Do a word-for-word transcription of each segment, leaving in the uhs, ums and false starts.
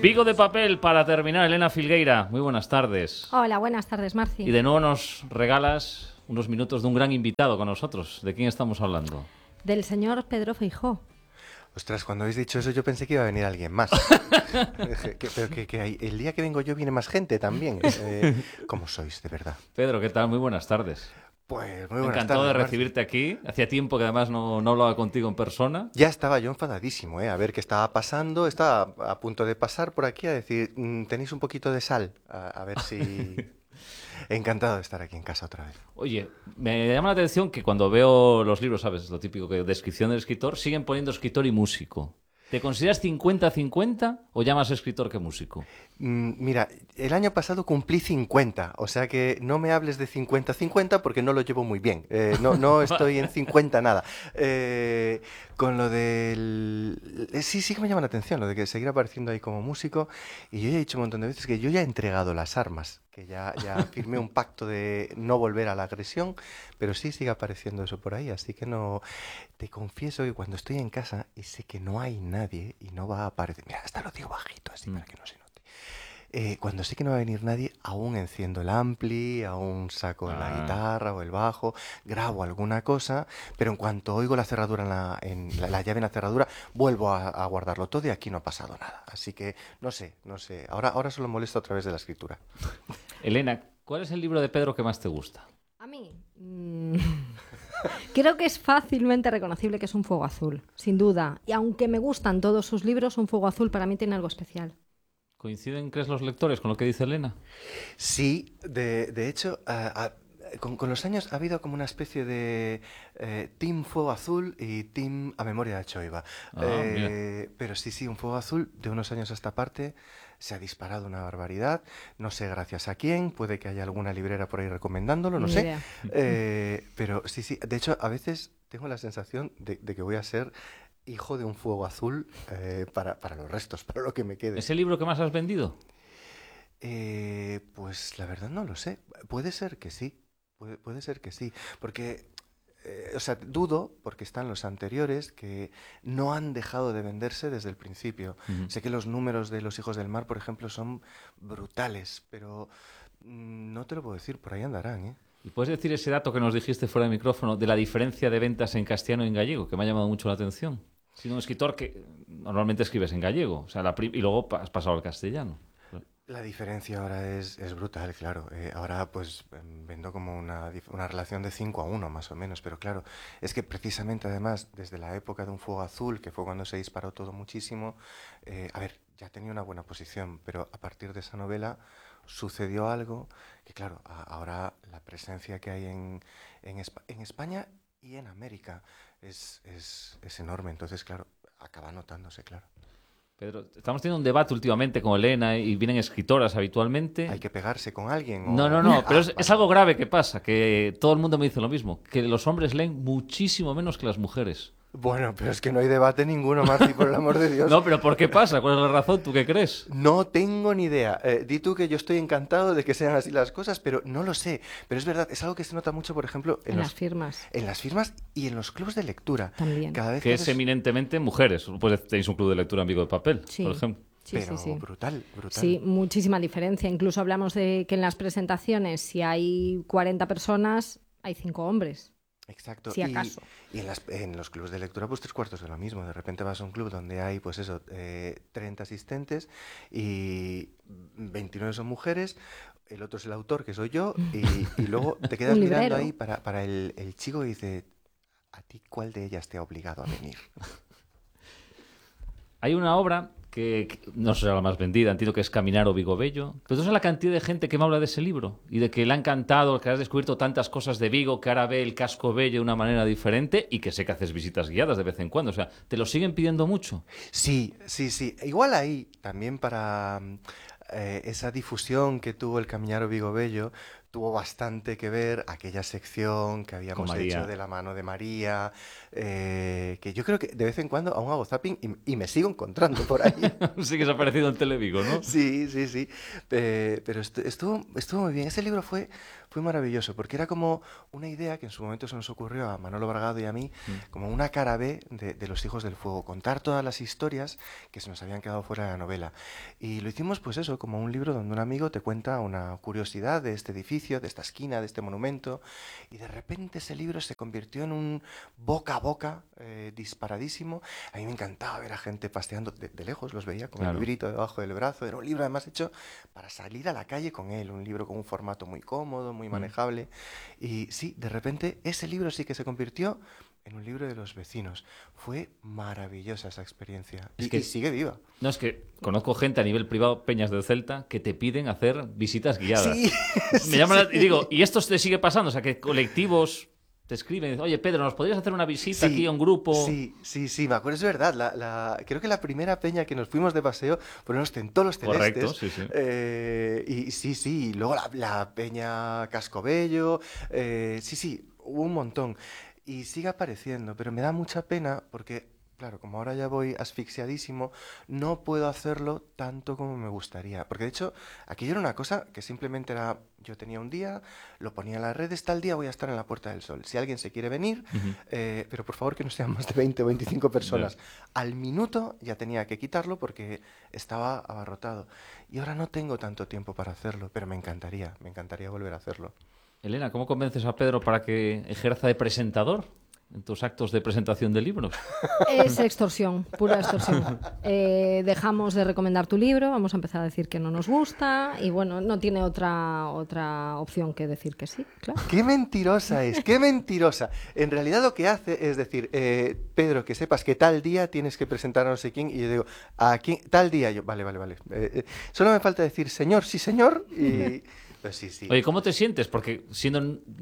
Vigo de papel para terminar, Elena Filgueira. Muy buenas tardes. Hola, buenas tardes, Marci. Y de nuevo nos regalas unos minutos de un gran invitado con nosotros. ¿De quién estamos hablando? Del señor Pedro Feijóo. Ostras, cuando habéis dicho eso yo pensé que iba a venir alguien más. que, pero que, que hay, el día que vengo yo viene más gente también. Eh, ¿Cómo sois, de verdad? Pedro, ¿qué tal? Muy buenas tardes. Pues muy buenas Encantado tardes, de recibirte aquí. Hacía tiempo que además no, no hablaba contigo en persona. Ya estaba yo enfadadísimo, ¿eh? A ver qué estaba pasando. Estaba a punto de pasar por aquí a decir, ¿tenéis un poquito de sal? A, a ver si... Encantado de estar aquí en casa otra vez. Oye, me llama la atención que cuando veo los libros, ¿sabes? Lo típico, que descripción del escritor, siguen poniendo escritor y músico. ¿Te consideras cincuenta cincuenta o ya más escritor que músico? Mm, mira, el año pasado cumplí cincuenta, o sea que no me hables de cincuenta cincuenta porque no lo llevo muy bien. Eh, no, no estoy en cincuenta nada. Eh, con lo del... eh, Sí, sí que me llama la atención lo de que seguir apareciendo ahí como músico. Y yo ya he dicho un montón de veces que yo ya he entregado las armas, que ya, ya firmé un pacto de no volver a la agresión, pero sí sigue apareciendo eso por ahí, así que no... Te confieso que cuando estoy en casa y sé que no hay nadie y no va a aparecer... Mira, hasta lo digo bajito así mm. para que no se note. Eh, cuando sé que no va a venir nadie, aún enciendo el ampli, aún saco ah. la guitarra o el bajo, grabo alguna cosa, pero en cuanto oigo la cerradura, en la, en la, la llave en la cerradura, vuelvo a, a guardarlo todo y aquí no ha pasado nada. Así que no sé, no sé. Ahora, ahora solo molesto a través de la escritura. Elena, ¿cuál es el libro de Pedro que más te gusta? A mí... Mmm... Creo que es fácilmente reconocible que es Un fuego azul, sin duda. Y aunque me gustan todos sus libros, Un fuego azul para mí tiene algo especial. ¿Coinciden, crees, los lectores con lo que dice Elena? Sí, de, de hecho, uh, uh, con, con los años ha habido como una especie de uh, Team Fuego Azul y Team A Memoria de Choiva. Ah, eh, pero sí, sí, Un fuego azul de unos años a esta parte se ha disparado una barbaridad. No sé gracias a quién, puede que haya alguna librera por ahí recomendándolo, no Ni sé. Eh, pero sí, sí, de hecho, a veces tengo la sensación de, de que voy a ser... hijo de Un fuego azul eh, para, para los restos, para lo que me quede. ¿Es el libro que más has vendido? Eh, pues la verdad no lo sé. Puede ser que sí. Puede, puede ser que sí. Porque, eh, o sea, dudo, porque están los anteriores que no han dejado de venderse desde el principio. Uh-huh. Sé que los números de Los hijos del mar, por ejemplo, son brutales, pero mmm, no te lo puedo decir, por ahí andarán, ¿eh? ¿Y puedes decir ese dato que nos dijiste fuera de micrófono de la diferencia de ventas en castellano y en gallego, que me ha llamado mucho la atención? Siendo un escritor que normalmente escribes en gallego, o sea, la y luego has pasado al castellano. La diferencia ahora es, es brutal, claro. Eh, ahora pues vendo como una, una relación de cinco a uno más o menos, pero claro, es que precisamente además desde la época de Un fuego azul, que fue cuando se disparó todo muchísimo, eh, a ver, ya tenía una buena posición, pero a partir de esa novela sucedió algo que claro, a, ahora la presencia que hay en, en, Espa en España y en América es, es, es enorme, entonces claro, acaba notándose, claro. Pedro, estamos teniendo un debate últimamente con Elena y vienen escritoras habitualmente. ¿Hay que pegarse con alguien? O... No, no, no, pero es, es algo grave que pasa, que todo el mundo me dice lo mismo, que los hombres leen muchísimo menos que las mujeres. Bueno, pero es que no hay debate ninguno, Marci, por el amor de Dios. No, pero ¿por qué pasa? ¿Cuál es la razón? ¿Tú qué crees? No tengo ni idea. Eh, di tú que yo estoy encantado de que sean así las cosas, pero no lo sé. Pero es verdad, es algo que se nota mucho, por ejemplo... En, en los, las firmas. En las firmas y en los clubes de lectura. También. Cada vez que, que es eres... eminentemente mujeres. Pues tenéis un club de lectura en Vigo de papel, sí. por ejemplo. Sí, pero sí, sí. brutal, brutal. Sí, muchísima diferencia. Incluso hablamos de que en las presentaciones, si hay cuarenta personas, hay cinco hombres. Exacto. Si acaso. Y, y en, las, en los clubes de lectura, pues tres cuartos de lo mismo. De repente vas a un club donde hay, pues eso, eh, treinta asistentes y veintinueve son mujeres. El otro es el autor, que soy yo. Y, y luego te quedas mirando ahí para, para el, el chico y dice, ¿a ti cuál de ellas te ha obligado a venir? Hay una obra que, que no será la más vendida, entiendo que es Caminar o Vigo Bello, pero tú sabes la cantidad de gente que me habla de ese libro y de que le ha encantado, que has descubierto tantas cosas de Vigo, que ahora ve el casco bello de una manera diferente y que sé que haces visitas guiadas de vez en cuando. O sea, ¿te lo siguen pidiendo mucho? Sí, sí, sí. Igual ahí, también para eh, esa difusión que tuvo el Caminar o Vigo Bello, tuvo bastante que ver aquella sección que habíamos hecho de la mano de María, eh, que yo creo que de vez en cuando aún hago zapping y, y me sigo encontrando por ahí. Sí que se ha aparecido en Televigo, ¿no? Sí, sí, sí. Eh, pero estuvo, estuvo muy bien. Ese libro fue, fue maravilloso, porque era como una idea que en su momento se nos ocurrió a Manolo Bragado y a mí, mm. como una cara B de, de Los Hijos del Fuego, contar todas las historias que se nos habían quedado fuera de la novela. Y lo hicimos pues eso, como un libro donde un amigo te cuenta una curiosidad de este edificio, de esta esquina, de este monumento, y de repente ese libro se convirtió en un boca a boca eh, disparadísimo. A mí me encantaba ver a gente paseando de, de lejos, los veía con claro. el librito debajo del brazo. Era un libro además hecho para salir a la calle con él, un libro con un formato muy cómodo, muy manejable. Mm. Y sí, de repente ese libro sí que se convirtió en un libro de los vecinos. Fue maravillosa esa experiencia. Es y, que y sigue viva. No, es que conozco gente a nivel privado, Peñas del Celta, que te piden hacer visitas guiadas. Sí, Me sí, llaman sí. La, y digo, ¿y esto te sigue pasando? O sea, que colectivos te escriben, oye, Pedro, ¿nos podrías hacer una visita sí, aquí a un grupo? Sí, sí, sí, me acuerdo, es verdad. La, la, creo que la primera peña que nos fuimos de paseo fueron los Tentolos Celestes. Correcto, sí, sí. Eh, y sí, sí, y luego la, la peña Cascobello. Eh, sí, sí, hubo un montón. Y sigue apareciendo, pero me da mucha pena porque, claro, como ahora ya voy asfixiadísimo, no puedo hacerlo tanto como me gustaría. Porque de hecho, aquello era una cosa que simplemente era, yo tenía un día, lo ponía en las redes, tal día voy a estar en la Puerta del Sol. Si alguien se quiere venir, uh-huh. eh, pero por favor que no sean más de veinte o veinticinco personas. Yeah. Al minuto ya tenía que quitarlo porque estaba abarrotado. Y ahora no tengo tanto tiempo para hacerlo, pero me encantaría, me encantaría volver a hacerlo. Elena, ¿cómo convences a Pedro para que ejerza de presentador en tus actos de presentación de libros? Es extorsión, pura extorsión. Eh, dejamos de recomendar tu libro, vamos a empezar a decir que no nos gusta y bueno, no tiene otra, otra opción que decir que sí, claro. ¡Qué mentirosa es! ¡Qué mentirosa! En realidad lo que hace es decir, eh, Pedro, que sepas que tal día tienes que presentar a no sé quién y yo digo, ¿a quién? Tal día, yo, vale, vale, vale. Eh, eh, solo me falta decir, señor, sí, señor, y... Pues sí, sí. Oye, ¿cómo te sientes? Porque siendo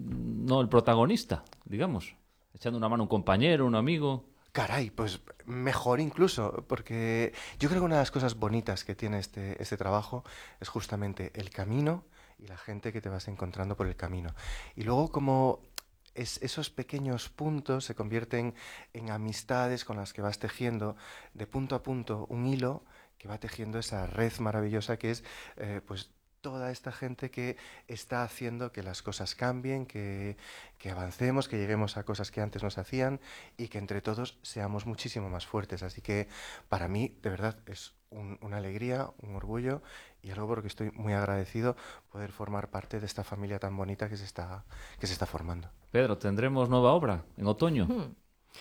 no el protagonista, digamos, echando una mano a un compañero, un amigo... Caray, pues mejor incluso, porque yo creo que una de las cosas bonitas que tiene este, este trabajo es justamente el camino y la gente que te vas encontrando por el camino. Y luego como es, esos pequeños puntos se convierten en amistades con las que vas tejiendo de punto a punto un hilo que va tejiendo esa red maravillosa que es, eh, pues, toda esta gente que está haciendo que las cosas cambien, que, que avancemos, que lleguemos a cosas que antes nos hacían y que entre todos seamos muchísimo más fuertes. Así que para mí, de verdad, es un, una alegría, un orgullo y algo por lo que estoy muy agradecido poder formar parte de esta familia tan bonita que se está, que se está formando. Pedro, ¿tendremos nueva obra en otoño? Hmm.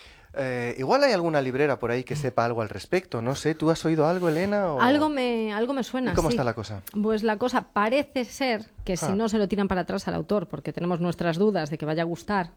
Eh, igual hay alguna librera por ahí que sepa algo al respecto, no sé, ¿tú has oído algo, Elena? O... Algo me, algo me suena, ¿Y cómo sí. está la cosa? Pues la cosa parece ser que ah. si no se lo tiran para atrás al autor, porque tenemos nuestras dudas de que vaya a gustar,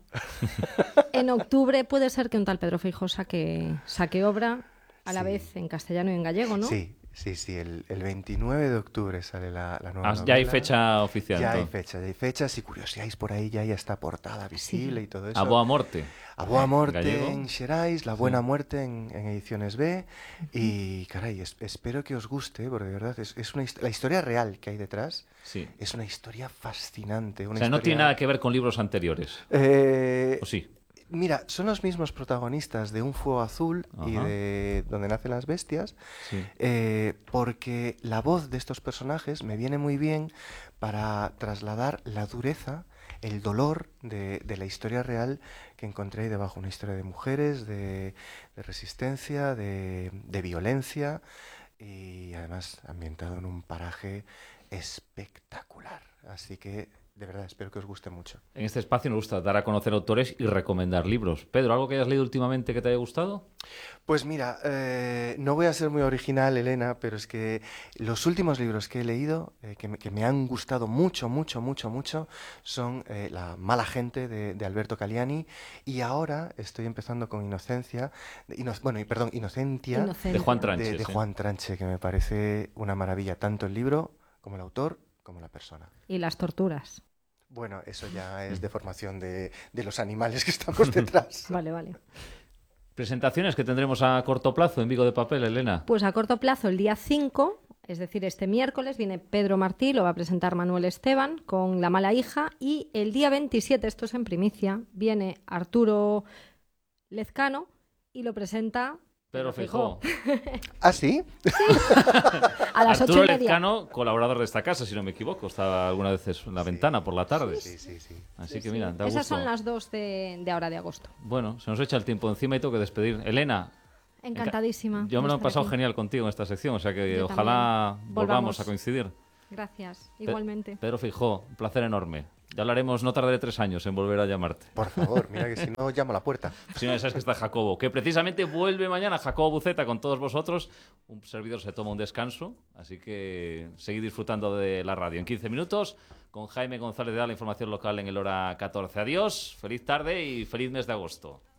en octubre puede ser que un tal Pedro Feijóo saque, saque obra a la sí. vez en castellano y en gallego, ¿no? Sí. Sí, sí, el, el veintinueve de octubre sale la, la nueva ah, novela. Ya hay fecha oficial. Ya entonces. hay fecha, ya hay fecha. Si curioseáis por ahí, ya hay esta portada visible sí. y todo eso. A boa morte. A boa morte Gallego. En Xerais, La buena sí. muerte en, en Ediciones B. Y, caray, es, espero que os guste, porque de verdad es, es una la historia real que hay detrás. Sí. Es una historia fascinante. Una o sea, historia... no tiene nada que ver con libros anteriores. Eh... ¿O sí? Mira, son los mismos protagonistas de Un fuego azul Ajá. y de Donde nacen las bestias, sí. eh, porque la voz de estos personajes me viene muy bien para trasladar la dureza, el dolor de, de la historia real que encontré ahí debajo. Una historia de mujeres, de, de resistencia, de, de violencia y además ambientado en un paraje espectacular. Así que... de verdad, espero que os guste mucho. En este espacio nos gusta dar a conocer autores y recomendar libros. Pedro, ¿algo que hayas leído últimamente que te haya gustado? Pues mira, eh, no voy a ser muy original, Elena, pero es que los últimos libros que he leído, eh, que, me, que me han gustado mucho, mucho, mucho, mucho, son eh, La mala gente de, de Alberto Caliani y ahora estoy empezando con Inocencia, ino, bueno, perdón, Inocentia, Inocencia. de Juan Tranche. De, de sí. Juan Tranche, que me parece una maravilla, tanto el libro como el autor, como la persona. Y las torturas. Bueno, eso ya es deformación de, de los animales que estamos detrás. Vale, vale. ¿Presentaciones que tendremos a corto plazo en Vigo de Papel, Elena? Pues a corto plazo, el día cinco, es decir, este miércoles, viene Pedro Martí, lo va a presentar Manuel Esteban con La mala hija, y el día veintisiete, esto es en primicia, viene Arturo Lezcano y lo presenta... Pedro Feijóo. ¿Ah, sí? A las Arturo ocho y media. Lezcano, colaborador de esta casa, si no me equivoco. Estaba algunas veces en la ventana por la tarde. Sí, sí, sí. Así Sí, que sí. mira, da Esas gusto. son las dos de, de ahora de agosto. Bueno, se nos echa el tiempo encima y tengo que despedir. Elena. Encantadísima. Yo me lo de he estar pasado aquí. genial contigo en esta sección, o sea que Yo ojalá también. volvamos Volvamos. a coincidir. Gracias, Pe- igualmente. Pedro Feijóo, un placer enorme. Ya hablaremos, no tardaré tres años en volver a llamarte. Por favor, mira que si no llamo a la puerta. Si no, sabes que está Jacobo, que precisamente vuelve mañana, Jacobo Buceta, con todos vosotros. Un servidor se toma un descanso, así que seguid disfrutando de la radio. En quince minutos, con Jaime González de la información local en el hora catorce. Adiós, feliz tarde y feliz mes de agosto.